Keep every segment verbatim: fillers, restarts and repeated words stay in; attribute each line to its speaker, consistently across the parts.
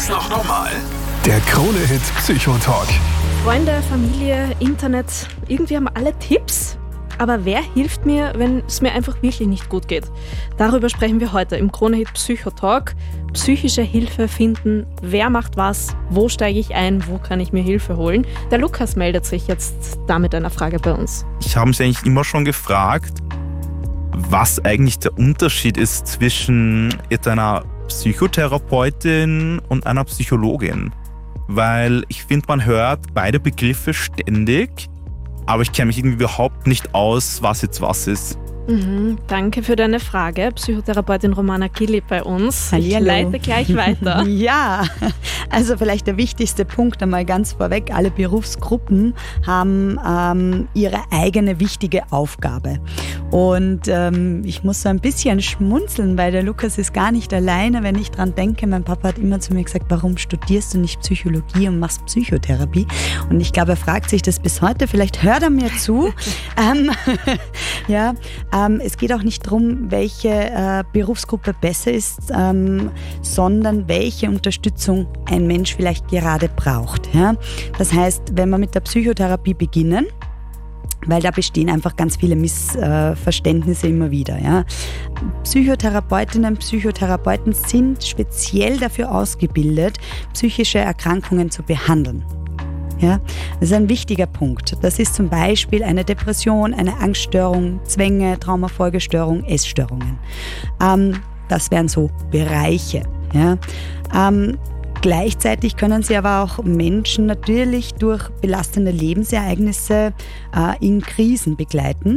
Speaker 1: das noch normal? Der Krone-Hit Psychotalk.
Speaker 2: Freunde, Familie, Internet, irgendwie haben alle Tipps. Aber wer hilft mir, wenn es mir einfach wirklich nicht gut geht? Darüber sprechen wir heute im Krone-Hit Psychotalk. Psychische Hilfe finden, wer macht was, wo steige ich ein, wo kann ich mir Hilfe holen? Der Lukas meldet sich jetzt da mit einer Frage bei uns.
Speaker 3: Ich habe mich eigentlich immer schon gefragt, was eigentlich der Unterschied ist zwischen jetzt einer Psychotherapeutin und einer Psychologin. Weil ich finde, man hört beide Begriffe ständig, aber ich kenne mich irgendwie überhaupt nicht aus, was jetzt was ist.
Speaker 2: Mhm, danke für deine Frage. Psychotherapeutin Romana Kili bei uns.
Speaker 4: Hallihallo.
Speaker 2: Ich leite gleich weiter.
Speaker 4: Ja, also vielleicht der wichtigste Punkt einmal ganz vorweg. Alle Berufsgruppen haben ähm, ihre eigene wichtige Aufgabe. Und ähm, ich muss so ein bisschen schmunzeln, weil der Lukas ist gar nicht alleine, wenn ich dran denke. Mein Papa hat immer zu mir gesagt, warum studierst du nicht Psychologie und machst Psychotherapie? Und ich glaube, er fragt sich das bis heute. Vielleicht hört er mir zu. ähm, ja, Ähm, es geht auch nicht darum, welche äh, Berufsgruppe besser ist, ähm, sondern welche Unterstützung ein Mensch vielleicht gerade braucht. Ja? Das heißt, wenn wir mit der Psychotherapie beginnen, weil da bestehen einfach ganz viele Missverständnisse immer wieder. Ja. Psychotherapeutinnen, Psychotherapeuten sind speziell dafür ausgebildet, psychische Erkrankungen zu behandeln. Ja, das ist ein wichtiger Punkt. Das ist zum Beispiel eine Depression, eine Angststörung, Zwänge, Traumafolgestörung, Essstörungen. Ähm, das wären so Bereiche. Ja. Ähm, gleichzeitig können sie aber auch Menschen natürlich durch belastende Lebensereignisse äh, in Krisen begleiten.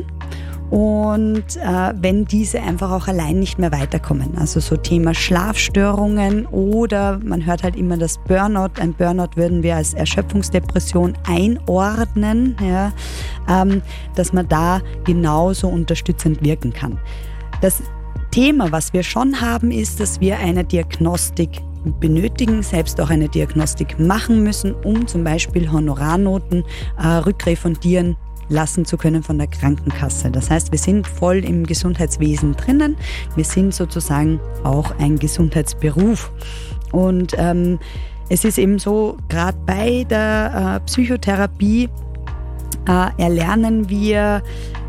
Speaker 4: Und äh, wenn diese einfach auch allein nicht mehr weiterkommen, also so Thema Schlafstörungen oder man hört halt immer das Burnout, ein Burnout würden wir als Erschöpfungsdepression einordnen, ja, ähm, dass man da genauso unterstützend wirken kann. Das Thema, was wir schon haben, ist, dass wir eine Diagnostik benötigen, selbst auch eine Diagnostik machen müssen, um zum Beispiel Honorarnoten äh, rückrefundieren lassen zu können von der Krankenkasse. Das heißt, wir sind voll im Gesundheitswesen drinnen. Wir sind sozusagen auch ein Gesundheitsberuf. Und ähm, es ist eben so, gerade bei der äh, Psychotherapie äh, erlernen wir,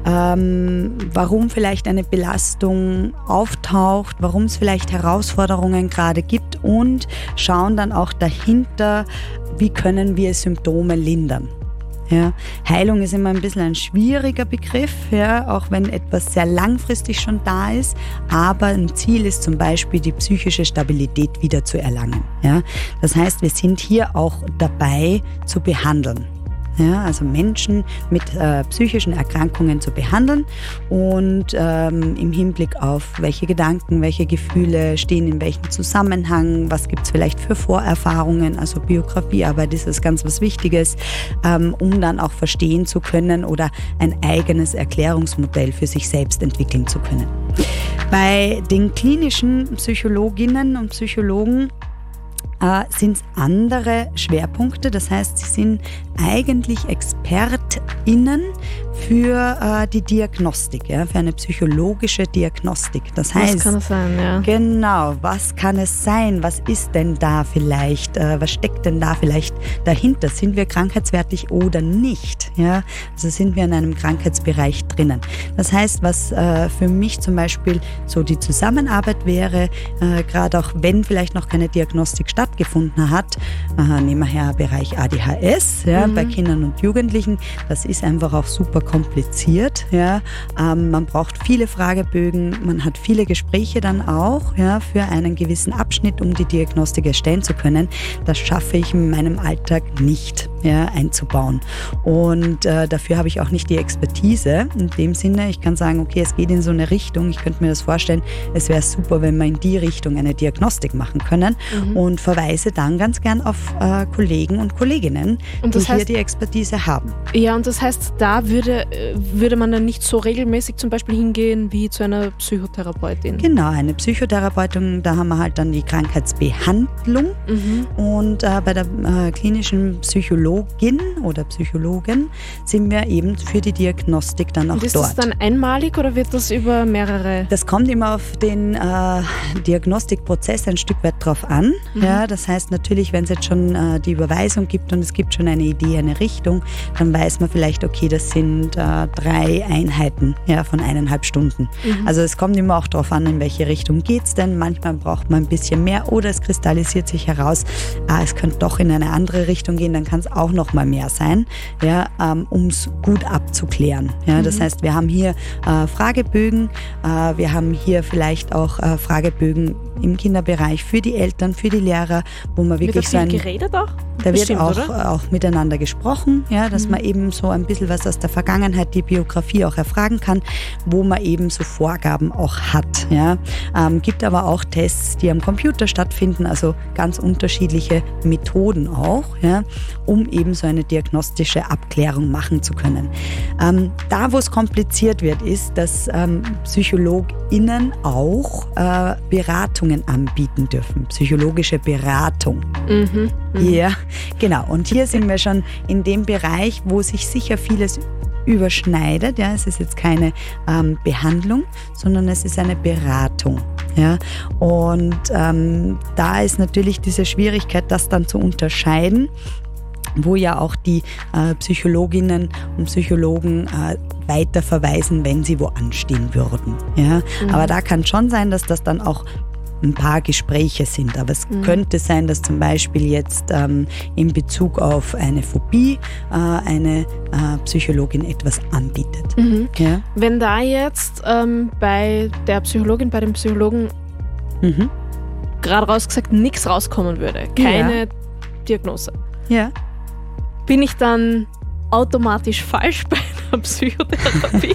Speaker 4: ähm, warum vielleicht eine Belastung auftaucht, warum es vielleicht Herausforderungen gerade gibt und schauen dann auch dahinter, wie können wir Symptome lindern. Ja, Heilung ist immer ein bisschen ein schwieriger Begriff, ja, auch wenn etwas sehr langfristig schon da ist. Aber ein Ziel ist zum Beispiel, die psychische Stabilität wieder zu erlangen. Ja. Das heißt, wir sind hier auch dabei zu behandeln. Ja, also Menschen mit äh, psychischen Erkrankungen zu behandeln und ähm, im Hinblick auf welche Gedanken, welche Gefühle stehen in welchem Zusammenhang, was gibt es vielleicht für Vorerfahrungen, also Biografiearbeit ist das ganz was Wichtiges, ähm, um dann auch verstehen zu können oder ein eigenes Erklärungsmodell für sich selbst entwickeln zu können. Bei den klinischen Psychologinnen und Psychologen Äh, sind es andere Schwerpunkte. Das heißt, sie sind eigentlich ExpertInnen für äh, die Diagnostik, ja, für eine psychologische Diagnostik. Das heißt,
Speaker 2: was kann es sein, ja?
Speaker 4: Genau, was kann es sein? Was ist denn da vielleicht? Äh, was steckt denn da vielleicht dahinter? Sind wir krankheitswertig oder nicht? Ja, also sind wir in einem Krankheitsbereich drinnen. Das heißt, was äh, für mich zum Beispiel so die Zusammenarbeit wäre, äh, gerade auch wenn vielleicht noch keine Diagnostik stattgefunden hat, äh, nehmen wir her Bereich A D H S, ja, mhm. bei Kindern und Jugendlichen, das ist einfach auch super kompliziert. Ja. Ähm, man braucht viele Fragebögen, man hat viele Gespräche dann auch, ja, für einen gewissen Abschnitt, um die Diagnostik erstellen zu können. Das schaffe ich in meinem Alltag nicht, ja, einzubauen. Und äh, dafür habe ich auch nicht die Expertise. In dem Sinne, ich kann sagen, okay, es geht in so eine Richtung. Ich könnte mir das vorstellen, es wäre super, wenn wir in die Richtung eine Diagnostik machen können, mhm. und verweise dann ganz gern auf äh, Kollegen und Kolleginnen,
Speaker 2: und
Speaker 4: die
Speaker 2: heißt,
Speaker 4: hier die Expertise haben.
Speaker 2: Ja, und das heißt, da würde, würde man dann nicht so regelmäßig zum Beispiel hingehen wie zu einer Psychotherapeutin?
Speaker 4: Genau, eine Psychotherapeutin, da haben wir halt dann die Krankheitsbehandlung, mhm. und äh, bei der äh, klinischen Psychologin Psychologin oder Psychologen sind wir eben für die Diagnostik dann auch
Speaker 2: Und ist
Speaker 4: dort.
Speaker 2: das dann einmalig oder wird das über mehrere?
Speaker 4: Das kommt immer auf den äh, Diagnostikprozess ein Stück weit drauf an.
Speaker 2: Mhm.
Speaker 4: Ja, das heißt natürlich, wenn es jetzt schon äh, die Überweisung gibt und es gibt schon eine Idee, eine Richtung, dann weiß man vielleicht, okay, das sind äh, drei Einheiten ja, von eineinhalb Stunden.
Speaker 2: Mhm.
Speaker 4: Also es kommt immer auch darauf an, in welche Richtung geht es denn. Manchmal braucht man ein bisschen mehr oder es kristallisiert sich heraus, ah, es könnte doch in eine andere Richtung gehen, dann kann es auch noch mal mehr sein, ja, ähm, um es gut abzuklären. Ja. Das
Speaker 2: Mhm.
Speaker 4: heißt, wir haben hier äh, Fragebögen, äh, wir haben hier vielleicht auch äh, Fragebögen im Kinderbereich für die Eltern, für die Lehrer, wo man
Speaker 2: Wird da
Speaker 4: wirklich so
Speaker 2: viel
Speaker 4: ein...
Speaker 2: geredet auch?
Speaker 4: Da wird
Speaker 2: Bestimmt,
Speaker 4: auch,
Speaker 2: oder?
Speaker 4: auch miteinander gesprochen, ja, dass
Speaker 2: Mhm.
Speaker 4: man eben so ein bisschen was aus der Vergangenheit, die Biografie auch erfragen kann, wo man eben so Vorgaben auch hat. Ja. Ähm, gibt aber auch Tests, die am Computer stattfinden, also ganz unterschiedliche Methoden auch, ja, um eben so eine diagnostische Abklärung machen zu können. Ähm, da, wo es kompliziert wird, ist, dass ähm, PsychologInnen auch äh, Beratungen anbieten dürfen, psychologische Beratung.
Speaker 2: Mhm. Mhm.
Speaker 4: Ja, genau. Und hier sind wir schon in dem Bereich, wo sich sicher vieles überschneidet. Ja, es ist jetzt keine ähm, Behandlung, sondern es ist eine Beratung. Ja, und ähm, da ist natürlich diese Schwierigkeit, das dann zu unterscheiden, wo ja auch die äh, Psychologinnen und Psychologen äh, weiter verweisen, wenn sie wo anstehen würden. Ja,
Speaker 2: Mhm.
Speaker 4: aber da kann schon sein, dass das dann auch ein paar Gespräche sind. Aber es
Speaker 2: Mhm.
Speaker 4: könnte sein, dass zum Beispiel jetzt ähm, in Bezug auf eine Phobie äh, eine äh, Psychologin etwas anbietet.
Speaker 2: Mhm.
Speaker 4: Ja?
Speaker 2: Wenn da jetzt ähm, bei der Psychologin, bei dem Psychologen
Speaker 4: Mhm.
Speaker 2: gerade rausgesagt nichts rauskommen würde, keine Diagnose,
Speaker 4: Ja.
Speaker 2: bin ich dann automatisch falsch bei einer Psychotherapie?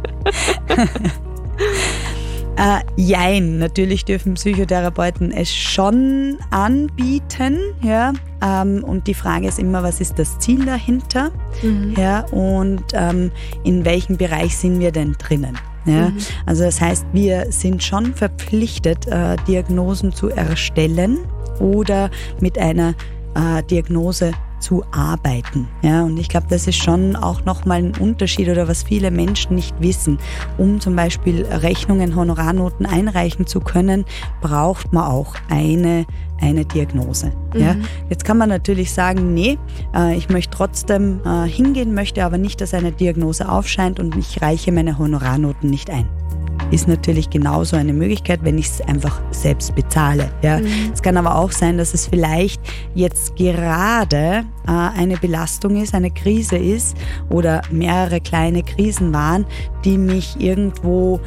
Speaker 4: Äh, jein, natürlich dürfen Psychotherapeuten es schon anbieten, ja. Ähm, und die Frage ist immer, was ist das Ziel dahinter?
Speaker 2: Mhm.
Speaker 4: Ja, und ähm, in welchem Bereich sind wir denn drinnen? Ja,
Speaker 2: Mhm.
Speaker 4: also das heißt, wir sind schon verpflichtet, äh, Diagnosen zu erstellen oder mit einer äh, Diagnose zu arbeiten. Ja, und ich glaube, das ist schon auch nochmal ein Unterschied oder was viele Menschen nicht wissen. Um zum Beispiel Rechnungen, Honorarnoten einreichen zu können, braucht man auch eine, eine Diagnose.
Speaker 2: Mhm.
Speaker 4: Ja, jetzt kann man natürlich sagen, nee, äh, ich möchte trotzdem äh, hingehen, möchte aber nicht, dass eine Diagnose aufscheint und ich reiche meine Honorarnoten nicht ein. Ist natürlich genauso eine Möglichkeit, wenn ich es einfach selbst bezahle. Ja.
Speaker 2: Mhm.
Speaker 4: Es kann aber auch sein, dass es vielleicht jetzt gerade äh, eine Belastung ist, eine Krise ist oder mehrere kleine Krisen waren, die mich irgendwo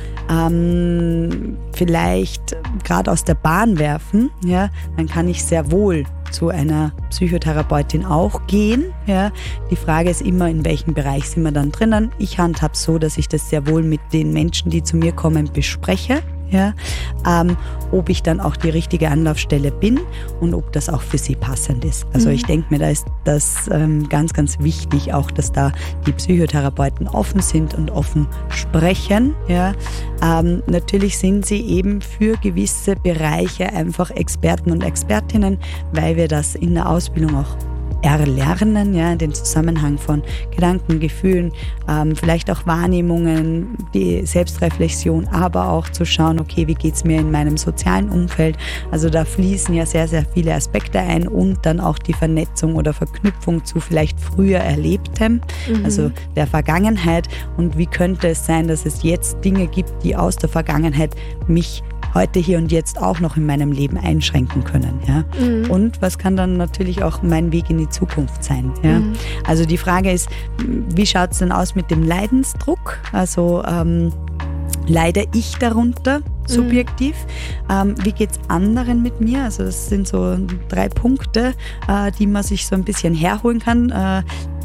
Speaker 4: ähm, vielleicht gerade aus der Bahn werfen. Ja. Dann kann ich sehr wohl zu einer Psychotherapeutin auch gehen. Ja. Die Frage ist immer, in welchem Bereich sind wir dann drinnen. Ich handhabe so, dass ich das sehr wohl mit den Menschen, die zu mir kommen, bespreche. Ja, ähm, ob ich dann auch die richtige Anlaufstelle bin und ob das auch für sie passend ist. Also
Speaker 2: Mhm.
Speaker 4: ich denke mir, da ist das ähm, ganz, ganz wichtig, auch dass da die Psychotherapeuten offen sind und offen sprechen. Ja, ähm, natürlich sind sie eben für gewisse Bereiche einfach Experten und Expertinnen, weil wir das in der Ausbildung auch erlernen, ja, den Zusammenhang von Gedanken, Gefühlen, ähm, vielleicht auch Wahrnehmungen, die Selbstreflexion, aber auch zu schauen, okay, wie geht's mir in meinem sozialen Umfeld? Also da fließen ja sehr, sehr viele Aspekte ein und dann auch die Vernetzung oder Verknüpfung zu vielleicht früher Erlebtem,
Speaker 2: Mhm.
Speaker 4: also der Vergangenheit. Und wie könnte es sein, dass es jetzt Dinge gibt, die aus der Vergangenheit mich heute, hier und jetzt auch noch in meinem Leben einschränken können. Ja?
Speaker 2: Mhm.
Speaker 4: Und was kann dann natürlich auch mein Weg in die Zukunft sein? Ja?
Speaker 2: Mhm.
Speaker 4: Also die Frage ist, wie schaut es denn aus mit dem Leidensdruck? Also ähm, leide ich darunter subjektiv? Mhm. Ähm, wie geht es anderen mit mir? Also das sind so drei Punkte, äh, die man sich so ein bisschen herholen kann. Äh,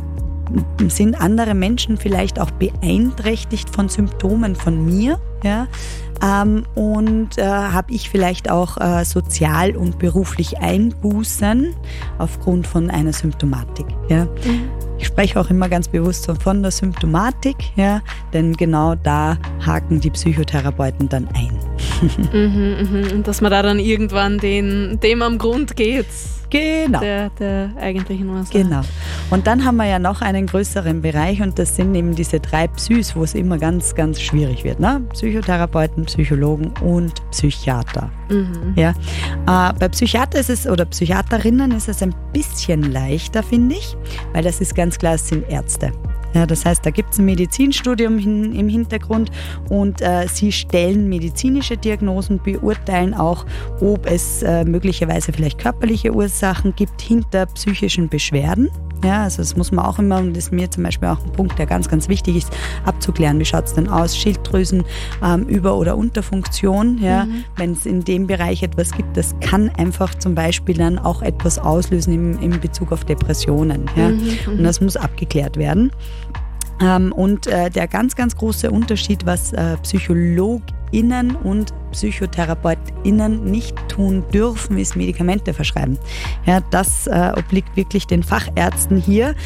Speaker 4: sind andere Menschen vielleicht auch beeinträchtigt von Symptomen von mir? Ja? Ähm, und äh, habe ich vielleicht auch äh, sozial und beruflich Einbußen aufgrund von einer Symptomatik? Ja?
Speaker 2: Mhm.
Speaker 4: Ich spreche auch immer ganz bewusst von der Symptomatik, ja? Denn genau da haken die Psychotherapeuten dann ein.
Speaker 2: Mhm, mhm. Und dass man da dann irgendwann den, dem am Grund geht.
Speaker 4: Genau.
Speaker 2: Der, der eigentlichen Ursache.
Speaker 4: Genau. Und dann haben wir ja noch einen größeren Bereich und das sind eben diese drei Psys, wo es immer ganz, ganz schwierig wird. Ne? Psychotherapeuten, Psychologen und Psychiater. Mhm. Ja? Äh, bei Psychiater ist es, oder Psychiaterinnen ist es ein bisschen leichter, finde ich, weil das ist ganz klar, es sind Ärzte. Ja, das heißt, da gibt es ein Medizinstudium hin, im Hintergrund und äh, sie stellen medizinische Diagnosen, beurteilen auch, ob es äh, möglicherweise vielleicht körperliche Ursachen gibt hinter psychischen Beschwerden. Ja, also das muss man auch immer, und das ist mir zum Beispiel auch ein Punkt, der ganz, ganz wichtig ist, abzuklären, wie schaut es denn aus, Schilddrüsen, ähm, Über- oder Unterfunktion, ja, mhm. wenn es in dem Bereich etwas gibt, das kann einfach zum Beispiel dann auch etwas auslösen im, in Bezug auf Depressionen, ja, mhm. und das muss abgeklärt werden. Ähm, und äh, der ganz, ganz große Unterschied, was äh, PsychologInnen und PsychotherapeutInnen nicht tun dürfen, ist Medikamente verschreiben. Ja, das äh, obliegt wirklich den Fachärzten hier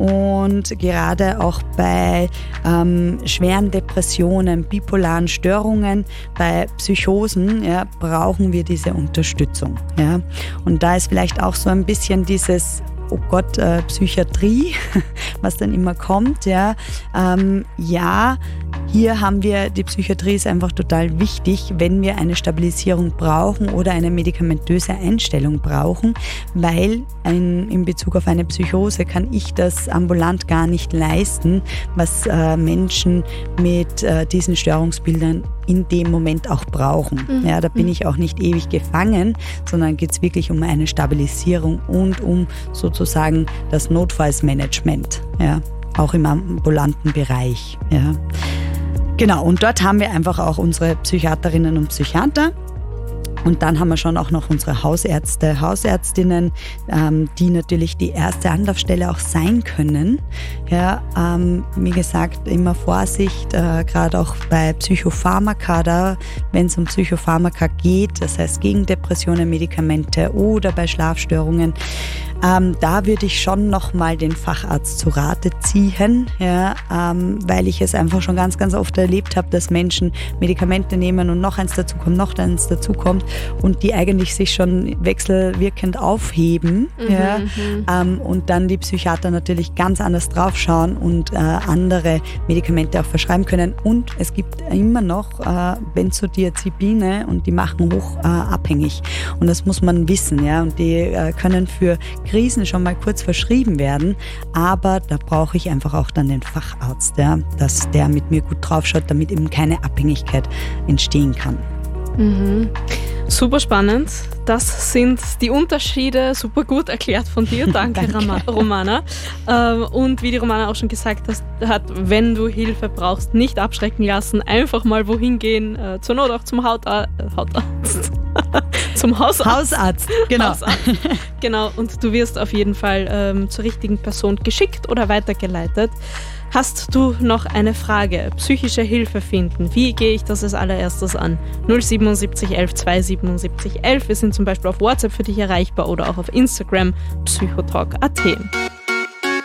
Speaker 4: und gerade auch bei ähm, schweren Depressionen, bipolaren Störungen, bei Psychosen, ja, brauchen wir diese Unterstützung. Ja. Und da ist vielleicht auch so ein bisschen dieses oh Gott, äh, Psychiatrie, was dann immer kommt, ja. Ähm, ja, hier haben wir, die Psychiatrie ist einfach total wichtig, wenn wir eine Stabilisierung brauchen oder eine medikamentöse Einstellung brauchen, weil ein, in Bezug auf eine Psychose kann ich das ambulant gar nicht leisten, was äh, Menschen mit äh, diesen Störungsbildern in dem Moment auch brauchen. Mhm. Ja, da bin ich auch nicht ewig gefangen, sondern geht es wirklich um eine Stabilisierung und um sozusagen das Notfallsmanagement, ja, auch im ambulanten Bereich. Ja. Genau, und dort haben wir einfach auch unsere Psychiaterinnen und Psychiater. Und dann haben wir schon auch noch unsere Hausärzte, Hausärztinnen, ähm, die natürlich die erste Anlaufstelle auch sein können. Ja, ähm, wie gesagt, immer Vorsicht, äh, gerade auch bei Psychopharmaka, da, wenn es um Psychopharmaka geht, das heißt gegen Depressionen, Medikamente oder bei Schlafstörungen, ähm, da würde ich schon nochmal den Facharzt zu Rate ziehen, ja, ähm, weil ich es einfach schon ganz, ganz oft erlebt habe, dass Menschen Medikamente nehmen und noch eins dazukommt, noch eins dazukommt und die eigentlich sich schon wechselwirkend aufheben, mhm, ja, ähm, und dann die Psychiater natürlich ganz anders draufschauen und äh, andere Medikamente auch verschreiben können. Und es gibt immer noch äh, Benzodiazepine und die machen hoch äh, abhängig. Und das muss man wissen, ja, und die äh, können für Krisen schon mal kurz verschrieben werden, aber da brauche ich einfach auch dann den Facharzt, ja, dass der mit mir gut draufschaut, damit eben keine Abhängigkeit entstehen kann.
Speaker 2: Mhm. Super spannend. Das sind die Unterschiede, super gut erklärt von dir. Danke, Danke. Romana. Und wie die Romana auch schon gesagt hat, wenn du Hilfe brauchst, nicht abschrecken lassen, einfach mal wohin gehen, zur Not auch zum Hautarzt. Hautarzt. Zum Hausarzt.
Speaker 4: Hausarzt, genau.
Speaker 2: Hausarzt. Genau, und du wirst auf jeden Fall ähm, zur richtigen Person geschickt oder weitergeleitet. Hast du noch eine Frage? Psychische Hilfe finden. Wie gehe ich das als allererstes an? null siebenundsiebzig elf zweihundertsiebenundsiebzig elf. Wir sind zum Beispiel auf WhatsApp für dich erreichbar oder auch auf Instagram psychotalk punkt at.